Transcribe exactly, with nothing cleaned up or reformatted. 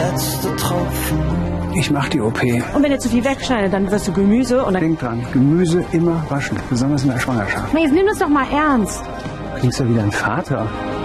letzte Tropfen. Ich mach die O P. Und wenn ihr zu viel wegschneidet, dann wirst du Gemüse und dann... Denk dran, Gemüse immer waschen, besonders in der Schwangerschaft. Jetzt nimm das doch mal ernst. Du klingst ja wieder ein Vater.